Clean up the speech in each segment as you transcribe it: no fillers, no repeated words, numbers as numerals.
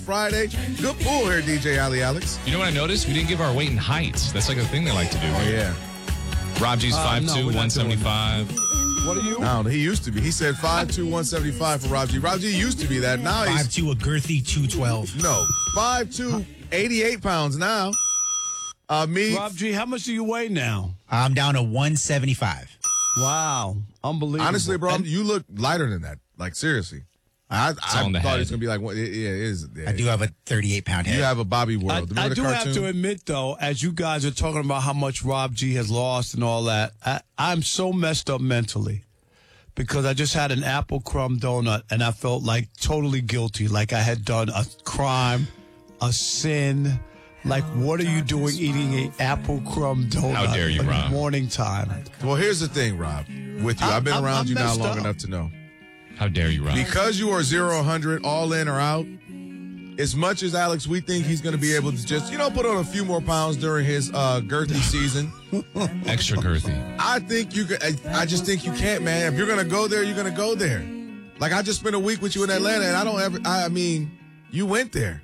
Friday. Good pool here, DJ Ali Alex. You know what I noticed? We didn't give our weight and height. That's like a thing they like to do. Oh, yeah. Rob G's 5'2", 175. What are you? No, he used to be. He said 5'2", 175 for Rob G. Rob G used to be that. Now he's 5'2", a girthy 212. no 5'2", 88 pounds now. Me, Rob G, how much do you weigh now? I'm down to 175. Wow. Unbelievable. honestly, bro, you look lighter than that. Like seriously, I on thought the it head. was gonna be like, yeah, it is. Yeah. I do have a 38-pound head. You have a Bobby World. I Remember the do have cartoon? to admit, though, as you guys are talking about how much Rob G has lost and all that, I'm so messed up mentally because I just had an apple crumb donut and I felt like totally guilty, like I had done a crime, a sin. Like, what are you doing eating an apple crumb donut How dare you, in Rob? the morning time? Well, here's the thing, Rob. With you, I've been around I'm you now messed long up. enough to know. How dare you, Rob? Because you are 0-100, all in or out, as much as Alex, we think he's going to be able to just, put on a few more pounds during his girthy season. Extra girthy. I just think you can't, man. If you're going to go there, you're going to go there. Like, I just spent a week with you in Atlanta, and you went there.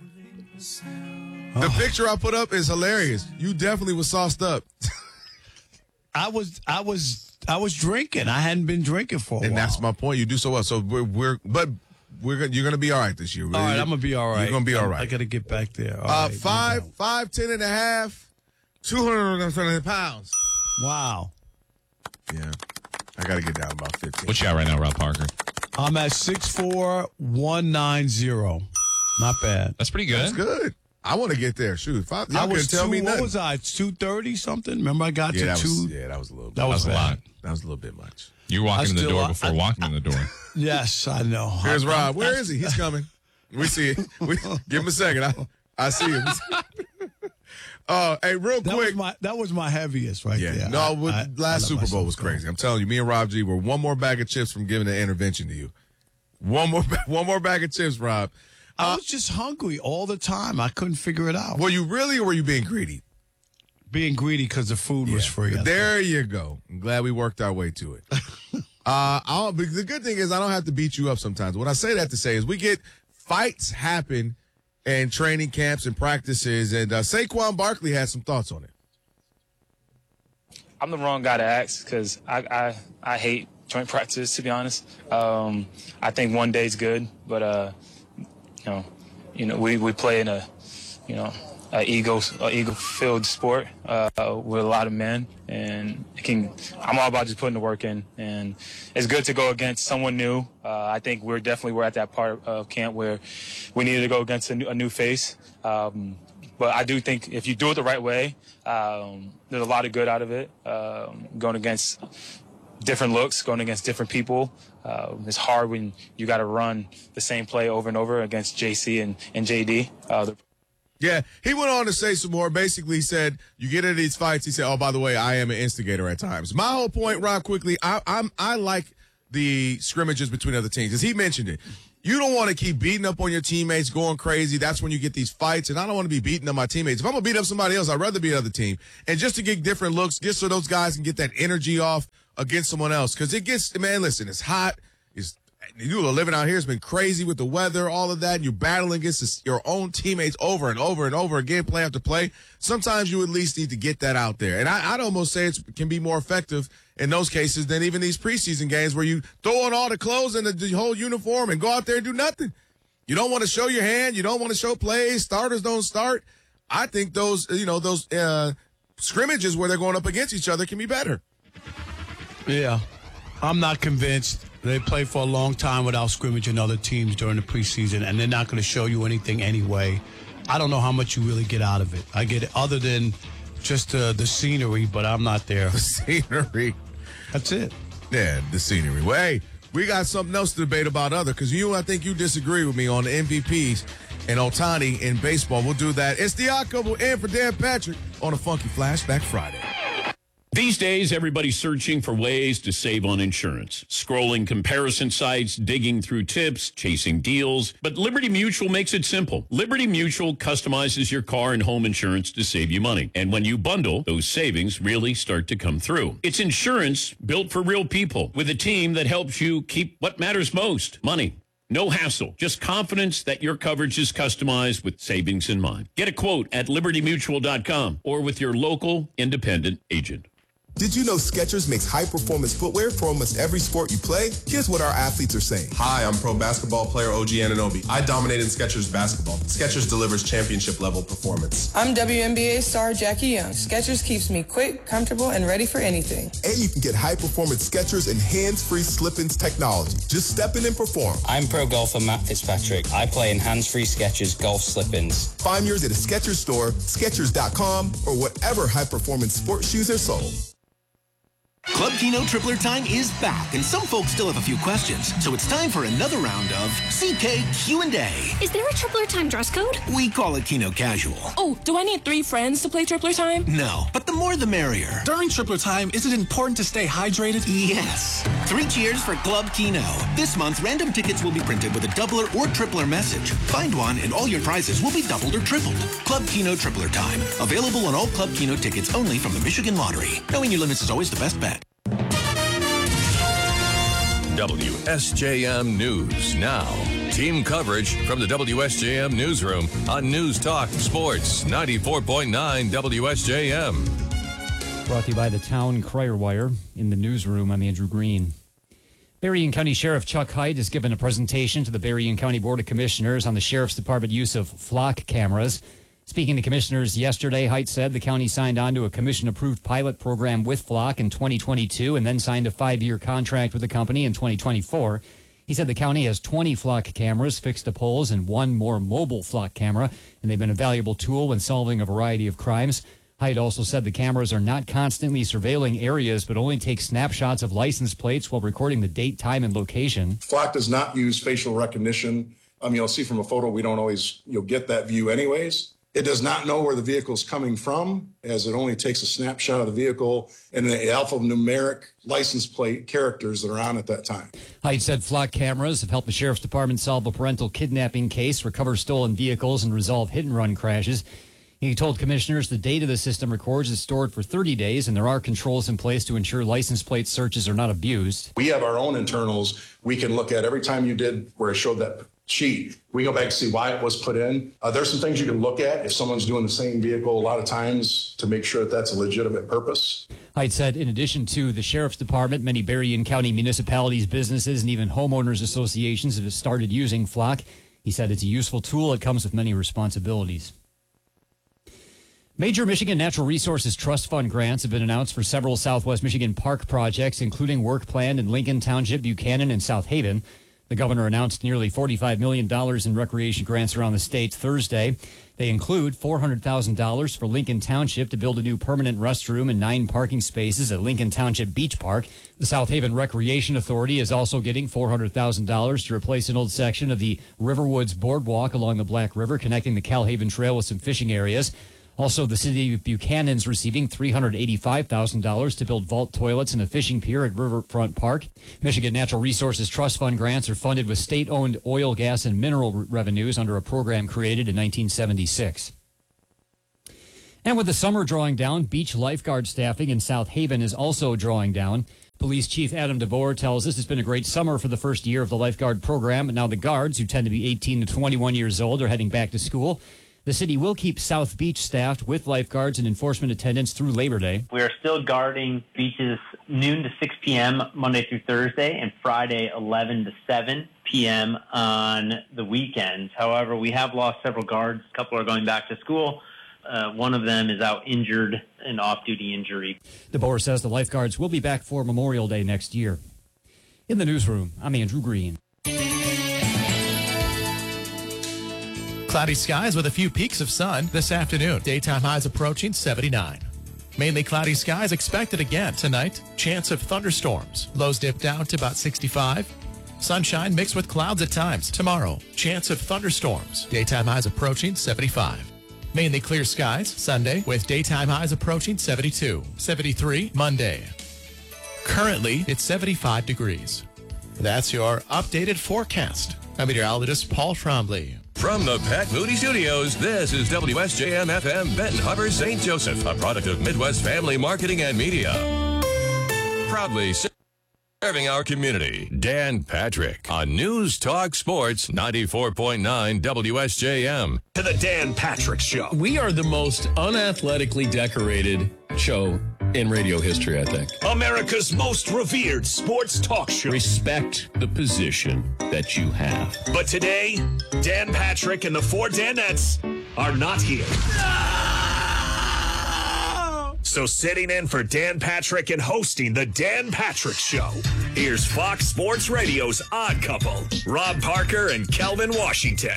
The picture I put up is hilarious. You definitely was sauced up. I was drinking. I hadn't been drinking for a while. And that's my point. You do so well. So you're going to be all right this year. All right, I'm going to be all right. You're going to be all right. I got to get back there. All right, 5'10" and a half, 200 pounds. Wow. Yeah. I got to get down about 15. What you at right now, Rob Parker? I'm at 6'4", 190. Not bad. That's pretty good. That's good. I want to get there. Shoot. Y'all I was couldn't tell me what nothing. was I? 230 something? Remember I got to that 2. that was a little bit. That was a bad. lot. That was a little bit much. You were walking in the still- door before walking in the door. Yes, I know. Here's Rob. Where is he? He's coming. We see it. Give him a second. I see him. Hey, real quick. That was my heaviest right there. No, last let Super Bowl myself was go. crazy. I'm telling you, me and Rob G were one more bag of chips from giving an intervention to you. One more bag of chips, Rob. I was just hungry all the time. I couldn't figure it out. Were you really, or were you being greedy? Being greedy because the food was free. There you go. I'm glad we worked our way to it. The good thing is I don't have to beat you up sometimes. What I say that to say is we get fights happen in training camps and practices, and Saquon Barkley has some thoughts on it. I'm the wrong guy to ask because I hate joint practice, to be honest. I think one day's good, but we play in a ego-filled sport with a lot of men, and I'm all about just putting the work in, and it's good to go against someone new. I think we're at that part of camp where we needed to go against a new face. But I do think if you do it the right way, there's a lot of good out of it. Going against different looks, going against different people. It's hard when you got to run the same play over and over against JC and JD. Yeah, he went on to say some more. Basically, he said, you get into these fights, he said, oh, by the way, I am an instigator at times. My whole point, Rob, quickly, I like the scrimmages between other teams. As he mentioned it, you don't want to keep beating up on your teammates, going crazy. That's when you get these fights, and I don't want to be beating up my teammates. If I'm going to beat up somebody else, I'd rather beat another team. And just to get different looks, just so those guys can get that energy off against someone else. Because it gets, man, listen, it's hot. You are living out here. It's been crazy with the weather, all of that. And you're battling against your own teammates over and over and over again, play after play. Sometimes you at least need to get that out there. And I'd almost say it can be more effective in those cases than even these preseason games where you throw on all the clothes and the whole uniform and go out there and do nothing. You don't want to show your hand. You don't want to show plays. Starters don't start. I think those scrimmages where they're going up against each other can be better. Yeah. I'm not convinced. They play for a long time without scrimmaging other teams during the preseason, and they're not going to show you anything anyway. I don't know how much you really get out of it. I get it other than just the scenery, but I'm not there. The scenery. That's it. Yeah, the scenery. Well, hey, we got something else to debate about because I think you disagree with me on the MVPs and Ohtani in baseball. We'll do that. It's the Odd Couple in for Dan Patrick on a Funky Flashback Friday. These days, everybody's searching for ways to save on insurance. Scrolling comparison sites, digging through tips, chasing deals. But Liberty Mutual makes it simple. Liberty Mutual customizes your car and home insurance to save you money. And when you bundle, those savings really start to come through. It's insurance built for real people with a team that helps you keep what matters most, money. No hassle, just confidence that your coverage is customized with savings in mind. Get a quote at libertymutual.com or with your local independent agent. Did you know Skechers makes high-performance footwear for almost every sport you play? Here's what our athletes are saying. Hi, I'm pro basketball player OG Anunoby. I dominated Skechers basketball. Skechers delivers championship-level performance. I'm WNBA star Jackie Young. Skechers keeps me quick, comfortable, and ready for anything. And you can get high-performance Skechers and hands-free slip-ins technology. Just step in and perform. I'm pro golfer Matt Fitzpatrick. I play in hands-free Skechers golf slip-ins. Find yours at a Skechers store, Skechers.com, or whatever high-performance sports shoes are sold. Club Keno Tripler time is back, and some folks still have a few questions. So it's time for another round of CK Q&A. Is there a Tripler time dress code? We call it Keno Casual. Oh, do I need 3 friends to play Tripler time? No, but the more the merrier. During Tripler time, is it important to stay hydrated? Yes. 3 cheers for Club Keno. This month, random tickets will be printed with a doubler or tripler message. Find one, and all your prizes will be doubled or tripled. Club Keno Tripler time. Available on all Club Keno tickets only from the Michigan Lottery. Knowing your limits is always the best bet. WSJM News now. Team coverage from the WSJM Newsroom on News Talk Sports 94.9 WSJM. Brought to you by the Town Crier Wire. In the newsroom, I'm Andrew Green. Berrien County Sheriff Chuck Hite has given a presentation to the Berrien County Board of Commissioners on the Sheriff's Department use of flock cameras. Speaking to commissioners yesterday, Hite said the county signed on to a commission-approved pilot program with Flock in 2022 and then signed a 5-year contract with the company in 2024. He said the county has 20 Flock cameras fixed to poles and 1 more mobile Flock camera, and they've been a valuable tool in solving a variety of crimes. Hite also said the cameras are not constantly surveilling areas, but only take snapshots of license plates while recording the date, time, and location. Flock does not use facial recognition. You'll see from a photo, we don't always get that view anyways. It does not know where the vehicle is coming from, as it only takes a snapshot of the vehicle and the alphanumeric license plate characters that are on at that time. Hite said Flock cameras have helped the Sheriff's Department solve a parental kidnapping case, recover stolen vehicles, and resolve hit-and-run crashes. He told commissioners the data the system records is stored for 30 days, and there are controls in place to ensure license plate searches are not abused. We have our own internals. We can look at every time you did where it showed that sheet. We go back to see why it was put in. There's some things you can look at if someone's doing the same vehicle a lot of times to make sure that that's a legitimate purpose. Hite said in addition to the Sheriff's Department, many Berrien County municipalities, businesses, and even homeowners associations have started using Flock. He said it's a useful tool. It comes with many responsibilities. Major Michigan Natural Resources Trust Fund grants have been announced for several Southwest Michigan park projects, including work planned in Lincoln Township, Buchanan, and South Haven. The governor announced nearly $45 million in recreation grants around the state Thursday. They include $400,000 for Lincoln Township to build a new permanent restroom and 9 parking spaces at Lincoln Township Beach Park. The South Haven Recreation Authority is also getting $400,000 to replace an old section of the Riverwoods Boardwalk along the Black River, connecting the Calhaven Trail with some fishing areas. Also, the city of Buchanan's receiving $385,000 to build vault toilets and a fishing pier at Riverfront Park. Michigan Natural Resources Trust Fund grants are funded with state-owned oil, gas, and mineral revenues under a program created in 1976. And with the summer drawing down, beach lifeguard staffing in South Haven is also drawing down. Police Chief Adam DeBoer tells us it's been a great summer for the first year of the lifeguard program, and now the guards, who tend to be 18 to 21 years old, are heading back to school. The city will keep South Beach staffed with lifeguards and enforcement attendants through Labor Day. We are still guarding beaches noon to 6 p.m. Monday through Thursday and Friday 11 to 7 p.m. on the weekends. However, we have lost several guards. A couple are going back to school. One of them is out injured, an off-duty injury. DeBoer says the lifeguards will be back for Memorial Day next year. In the newsroom, I'm Andrew Green. Cloudy skies with a few peaks of sun this afternoon. Daytime highs approaching 79. Mainly cloudy skies expected again tonight. Chance of thunderstorms. Lows dip down to about 65. Sunshine mixed with clouds at times. Tomorrow, chance of thunderstorms. Daytime highs approaching 75. Mainly clear skies Sunday with daytime highs approaching 72. 73 Monday. Currently, it's 75 degrees. That's your updated forecast. I'm meteorologist Paul Trombley. From the Pat Moody Studios, this is WSJM-FM Benton Harbor, St. Joseph, a product of Midwest Family Marketing and Media. Proudly Serving our community, Dan Patrick on News Talk Sports 94.9 WSJM. To the Dan Patrick Show. We are the most unathletically decorated show in radio history, I think. America's most revered sports talk show. Respect the position that you have. But today, Dan Patrick and the four Danettes are not here. So sitting in for Dan Patrick and hosting the Dan Patrick Show, here's Fox Sports Radio's Odd Couple, Rob Parker and Kelvin Washington.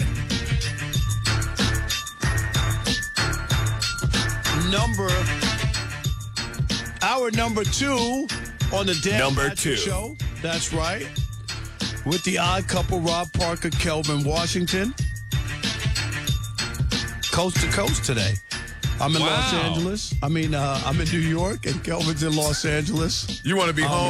Hour number 2 on the Dan Number Patrick 2. Show. That's right. With the Odd Couple, Rob Parker, Kelvin Washington. Coast to coast today. I'm in Los Angeles. I'm in New York, and Kelvin's in Los Angeles. You want to be home?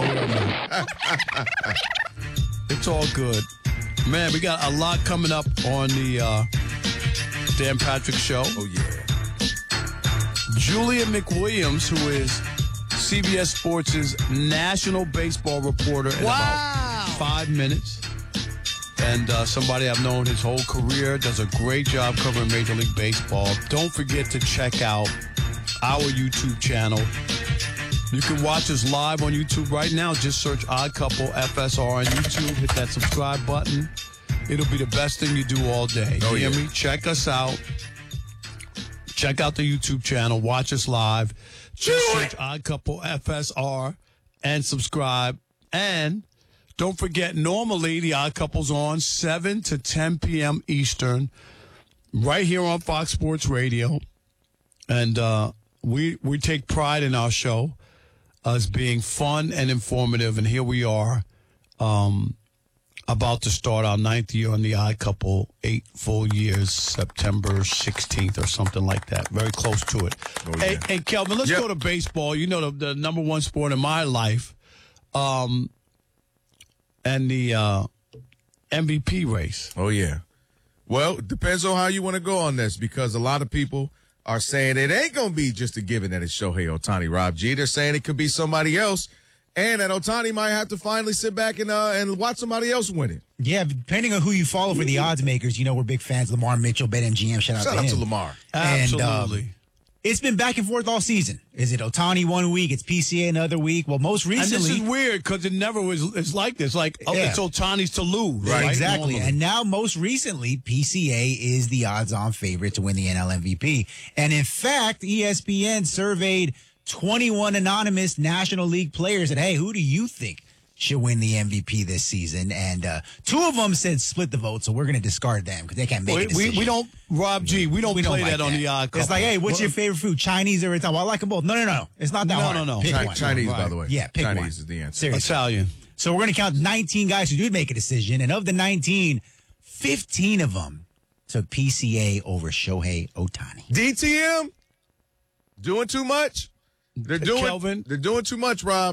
It's all good. Man, we got a lot coming up on the Dan Patrick Show. Oh, yeah. Julia McWilliams, who is CBS Sports' national baseball reporter in about 5 minutes. And somebody I've known his whole career, does a great job covering Major League Baseball. Don't forget to check out our YouTube channel. You can watch us live on YouTube right now. Just search Odd Couple FSR on YouTube. Hit that subscribe button. It'll be the best thing you do all day. Oh, you hear yeah. me? Check us out. Check out the YouTube channel. Watch us live. Just search Odd Couple FSR and subscribe. And don't forget, normally the Odd Couple's on 7 to 10 p.m. Eastern, right here on Fox Sports Radio. And we take pride in our show as being fun and informative. And here we are, about to start our 9th year on the Odd Couple, 8 full years, September 16th or something like that. Very close to it. Oh, yeah. Hey, Kelvin, let's go to baseball. You know, the number one sport in my life. And the MVP race. Oh, yeah. Well, it depends on how you want to go on this, because a lot of people are saying it ain't going to be just a given that it's Shohei Ohtani, Rob G. They're saying it could be somebody else, and that Ohtani might have to finally sit back and watch somebody else win it. Yeah, depending on who you follow for the odds makers, you know we're big fans. Lamar Mitchell, BetMGM, shout out to him. to Lamar. Absolutely. And, it's been back and forth all season. Is it Ohtani one week? It's PCA another week. Well, most recently. And this is weird because it never was. It's like this. Like, it's Ohtani's to lose. Right, exactly. Normally. And now, most recently, PCA is the odds-on favorite to win the NL MVP. And in fact, ESPN surveyed 21 anonymous National League players and, hey, who do you think should win the MVP this season? And 2 of them said split the vote, so we're going to discard them because they can't make a decision. We don't, Rob G, we don't play like that on the Odd Couple. It's like, hey, what's your favorite food, Chinese or Italian? Well, I like them both. No. It's not that hard. No. Pick one. Chinese, Right. by the way. Yeah, pick Chinese one. is the answer. Seriously. Italian. So we're going to count 19 guys who did make a decision, and of the 19, 15 of them took PCA over Shohei Ohtani. DTM? Doing too much? They're doing too much, Rob.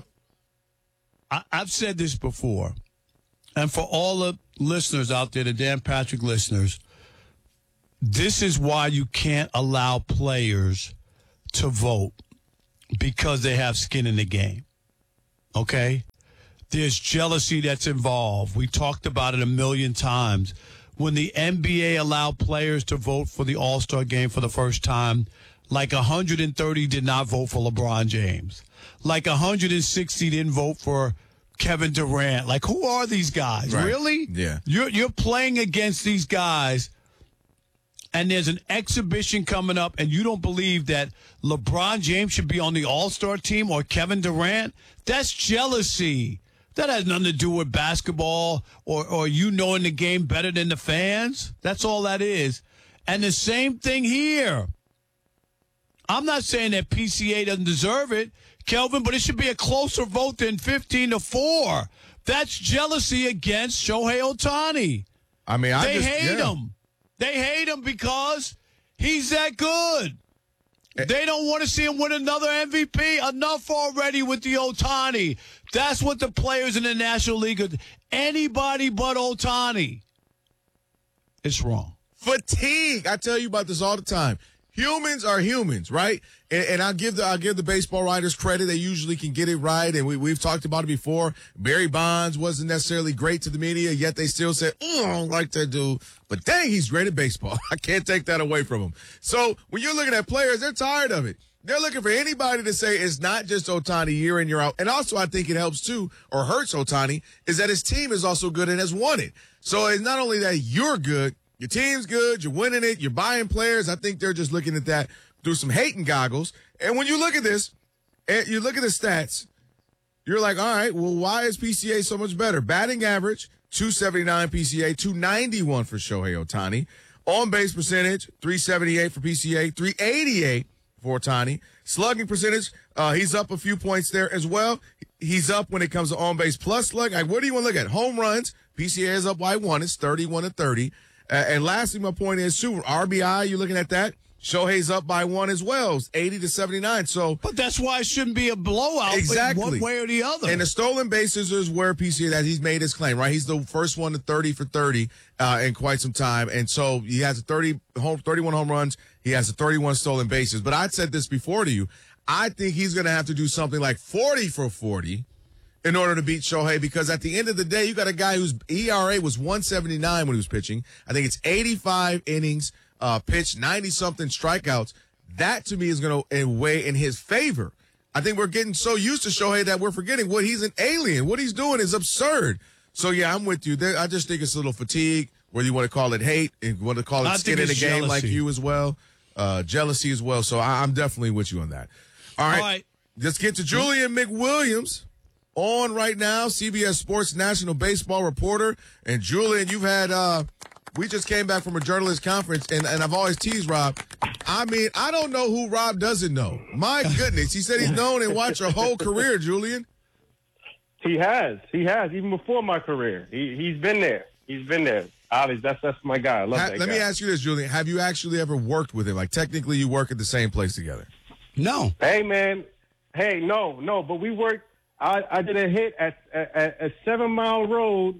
I've said this before, and for all the listeners out there, the Dan Patrick listeners, this is why you can't allow players to vote, because they have skin in the game. Okay? There's jealousy that's involved. We talked about it a million times. When the NBA allowed players to vote for the All-Star game for the first time, like 130 did not vote for LeBron James. Like 160 didn't vote for Kevin Durant. Like, who are these guys? Right. Really? Yeah. You're playing against these guys, and there's an exhibition coming up, and you don't believe that LeBron James should be on the All-Star team or Kevin Durant? That's jealousy. That has nothing to do with basketball or you knowing the game better than the fans. That's all that is. And the same thing here. I'm not saying that PCA doesn't deserve it, Kelvin, but it should be a closer vote than 15-4. That's jealousy against Shohei Ohtani. I mean, They hate him. They hate him because he's that good. They don't want to see him win another MVP. Enough already with the Ohtani. That's what the players in the National League are. Anybody but Ohtani. It's wrong. Fatigue. I tell you about this all the time. humans are humans, right? And I'll give the baseball writers credit. They usually can get it right. And we've talked about it before. Barry Bonds wasn't necessarily great to the media, yet they still said, I don't like that dude. But dang, he's great at baseball. I can't take that away from him. So when you're looking at players, they're tired of it. They're looking for anybody to say it's not just Ohtani year in, year out. And also I think it helps too, or hurts Ohtani, is that his team is also good and has won it. So it's not only that you're good, your team's good, you're winning it, you're buying players. I think they're just looking at that through some hating goggles. And when you look at this, and you look at the stats, you're like, all right, well, why is PCA so much better? Batting average, 279 PCA, 291 for Shohei Ohtani. On-base percentage, 378 for PCA, 388 for Ohtani. Slugging percentage, he's up a few points there as well. He's up when it comes to on-base plus slug. Like, what do you want to look at? Home runs, PCA is up by 1. It's 31-30. And lastly, my point is, too, RBI, you're looking at that. Shohei's up by 1 as well, 80-79. So, but that's why it shouldn't be a blowout, exactly, one way or the other. And the stolen bases is where PCA that he's made his claim, right? He's the first one to 30 for 30 in quite some time, and so he has 31 home runs. He has 31 stolen bases. But I said this before to you. I think he's going to have to do something like 40 for 40 in order to beat Shohei, because at the end of the day, you got a guy whose ERA was 179 when he was pitching. I think it's 85 innings. Pitch, 90-something strikeouts. That, to me, is going to weigh in his favor. I think we're getting so used to Shohei that we're forgetting what he's an alien. What he's doing is absurd. So, yeah, I'm with you. I just think it's a little fatigue, whether you want to call it hate, and want to call it skin in the game jealousy. like you as well, jealousy as well. So I'm definitely with you on that. All right. Let's get to Julian McWilliams on right now, CBS Sports national baseball reporter. And, Julian, you've had we just came back from a journalist conference, and I've always teased Rob. I mean, I don't know who Rob doesn't know. My goodness. He said he's known and watched your whole career, Julian. He has. Even before my career. He's been there. Obviously, that's my guy. I love that guy. Let me ask you this, Julian. Have you actually ever worked with him? Like, technically, you work at the same place together? No. Hey, man. Hey, no. But we worked. I did a hit at 7 Mile Road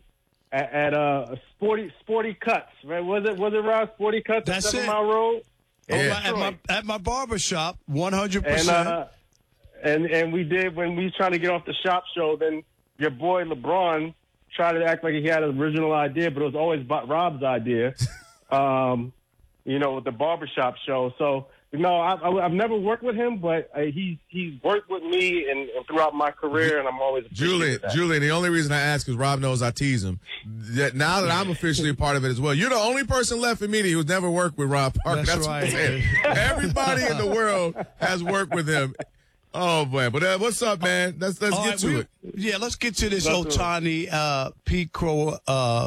at Sporty Cuts, right? Was it Rob? Sporty Cuts at 7 Mile Road? Yeah. At my barber shop, 100%. And we did, when we was trying to get off the shop show, then your boy LeBron tried to act like he had an original idea, but it was always Rob's idea, with the barbershop show. So, no, I've never worked with him, but he's worked with me and throughout my career, and I'm always Julian, the only reason I ask is Rob knows I tease him. Now that I'm officially a part of it as well, you're the only person left in media who's never worked with Rob Parker. That's right. What I'm saying. Everybody in the world has worked with him. Oh, man. But what's up, man? Let's get to it. Yeah, let's get to this Ohtani, Pete Crowell,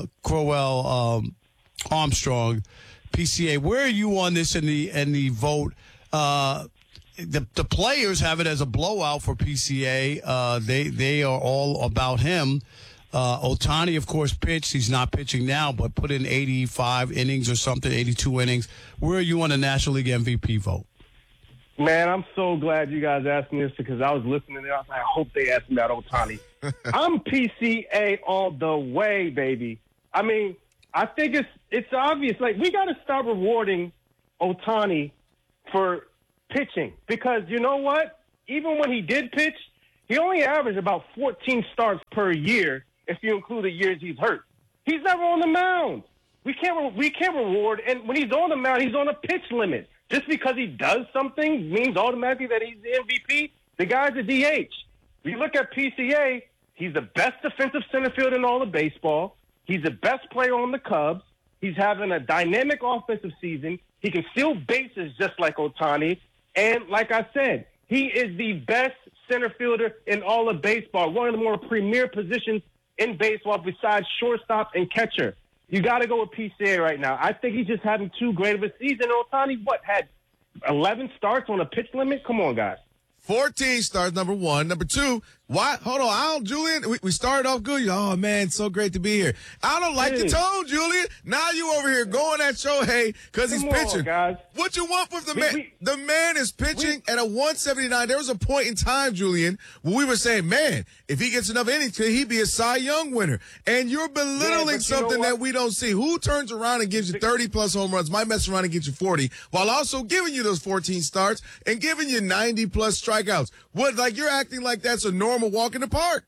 Armstrong, PCA. Where are you on this in the vote? The players have it as a blowout for PCA. They are all about him. Ohtani, of course, pitched. He's not pitching now, but put in 85 innings or something, 82 innings. Where are you on the National League MVP vote? Man, I'm so glad you guys asked me this, because I was listening to it. I was like, I hope they ask me about Ohtani. I'm PCA all the way, baby. I mean, I think it's obvious. Like, we got to start rewarding Ohtani for pitching, because you know what? Even when he did pitch, he only averaged about 14 starts per year if you include the years he's hurt. He's never on the mound. We can't reward, and when he's on the mound, he's on a pitch limit. Just because he does something means automatically that he's the MVP. The guy's a DH. When you look at PCA, he's the best defensive center fielder in all of baseball. He's the best player on the Cubs. He's having a dynamic offensive season. He can steal bases just like Ohtani. And like I said, he is the best center fielder in all of baseball, one of the more premier positions in baseball besides shortstop and catcher. You got to go with PCA right now. I think he's just having too great of a season. Ohtani, had 11 starts on a pitch limit? Come on, guys. 14 starts, number one. Number two, Why? Hold on. Julian, we started off good. Oh, man, so great to be here. I don't like the tone, Julian. Now you over here going at Shohei because he's pitching. Guys. What you want with the man? The man is pitching at a 179. There was a point in time, Julian, where we were saying, man, if he gets enough innings, could he be a Cy Young winner? And you're belittling something that we don't see. Who turns around and gives you 30-plus home runs, might mess around and get you 40, while also giving you those 14 starts and giving you 90-plus strikeouts? What, like you're acting like that's a normal walk in the park?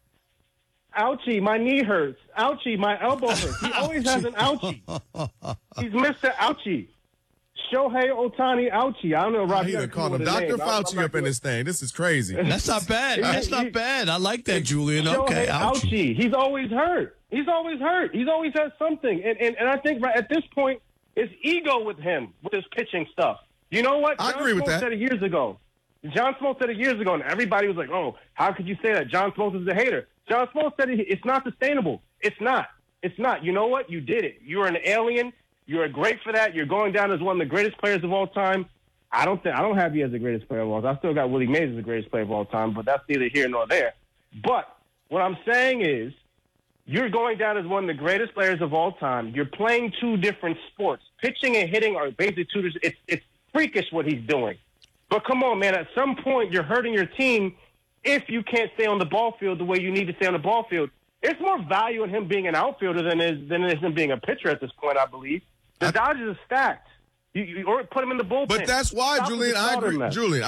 Ouchie, my knee hurts. Ouchie, my elbow hurts. He always has an ouchie. He's Mr. Ouchie. Shohei Ohtani Ouchie. I don't know, Rob. He done called him Dr. Fauci up in this thing. This is crazy. That's not bad. That's not bad. I like that, Julian. Okay, ouchie. He's always hurt. He's always hurt. He's always has something. And I think right at this point, it's ego with him, with his pitching stuff. You know what? I agree with that. Said it years ago. John Smoltz said it years ago, and everybody was like, oh, how could you say that? John Smoltz is a hater. John Smoltz said it's not sustainable. It's not. It's not. You know what? You did it. You're an alien. You're great for that. You're going down as one of the greatest players of all time. I don't have you as the greatest player of all time. I still got Willie Mays as the greatest player of all time, but that's neither here nor there. But what I'm saying is you're going down as one of the greatest players of all time. You're playing two different sports. Pitching and hitting are basically two different. It's freakish what he's doing. But come on, man, at some point you're hurting your team if you can't stay on the ball field the way you need to stay on the ball field. There's more value in him being an outfielder than it is him being a pitcher at this point, I believe. The Dodgers are stacked. You or put him in the bullpen. But that's why, Julian, I agree. Julian,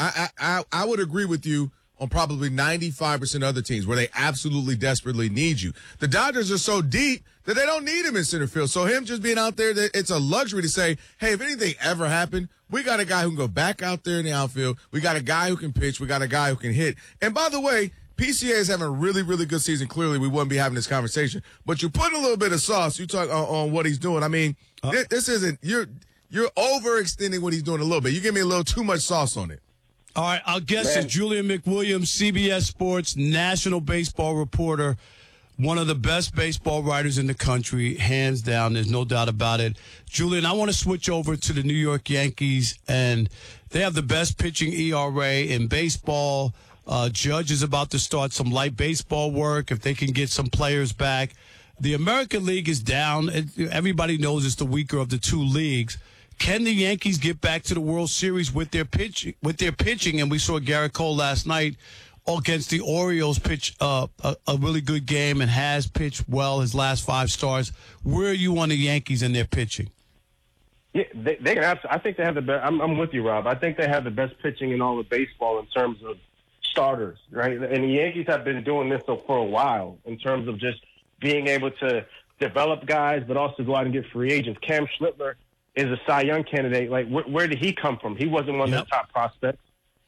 I would agree with you on probably 95% of other teams where they absolutely desperately need you. The Dodgers are so deep that they don't need him in center field. So him just being out there, it's a luxury to say, hey, if anything ever happened, we got a guy who can go back out there in the outfield. We got a guy who can pitch. We got a guy who can hit. And by the way, PCA is having a really, really good season. Clearly, we wouldn't be having this conversation. But you put a little bit of sauce. You talk on what he's doing. I mean, this isn't – you're overextending what he's doing a little bit. You give me a little too much sauce on it. All right, our guest is Julian McWilliams, CBS Sports national baseball reporter, one of the best baseball writers in the country, hands down. There's no doubt about it. Julian, I want to switch over to the New York Yankees, and they have the best pitching ERA in baseball. Judge is about to start some light baseball work if they can get some players back. The American League is down. Everybody knows it's the weaker of the two leagues. Can the Yankees get back to the World Series with their pitching? And we saw Garrett Cole last night against the Orioles pitch a really good game and has pitched well his last 5 starts. Where are you on the Yankees and their pitching? Yeah, they can. I think they have the best. I'm with you, Rob. I think they have the best pitching in all of baseball in terms of starters, right? And the Yankees have been doing this for a while in terms of just being able to develop guys, but also go out and get free agents. Cam Schlittler is a Cy Young candidate. Like, where did he come from? He wasn't one of the top prospects.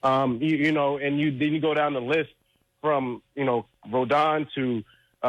You know, and then you go down the list from, Rodon to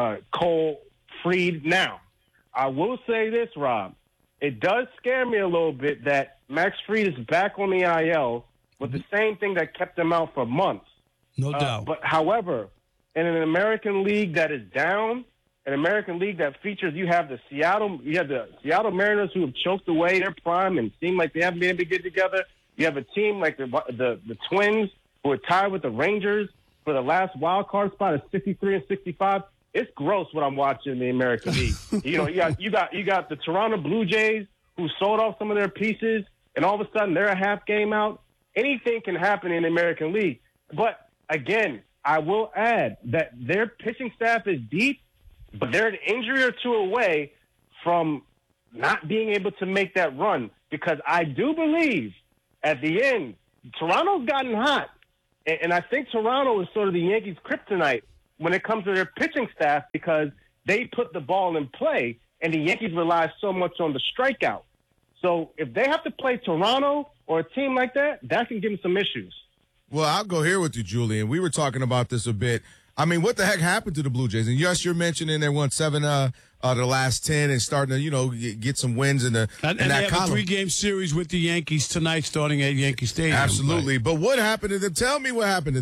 Cole, Fried. Now, I will say this, Rob. It does scare me a little bit that Max Fried is back on the IL with the same thing that kept him out for months. No doubt. But, however, in an American League that is down, an American League that features, you have the Seattle Mariners who have choked away their prime and seem like they haven't been able to get together. You have a team like the Twins who are tied with the Rangers for the last wild card spot at 63 and 65. It's gross what I'm watching in the American League. You got the Toronto Blue Jays who sold off some of their pieces, and all of a sudden they're a half game out. Anything can happen in the American League. But again, I will add that their pitching staff is deep, but they're an injury or two away from not being able to make that run, because I do believe at the end, Toronto's gotten hot. And I think Toronto is sort of the Yankees' kryptonite when it comes to their pitching staff, because they put the ball in play and the Yankees rely so much on the strikeout. So if they have to play Toronto or a team like that, that can give them some issues. Well, I'll go here with you, Julian. We were talking about this a bit. I mean, what the heck happened to the Blue Jays? And yes, you're mentioning they won 7 the last 10 and starting to, get some wins in that column. And they have a 3-game series with the Yankees tonight starting at Yankee Stadium. Absolutely. But what happened to them? Tell me what happened to them.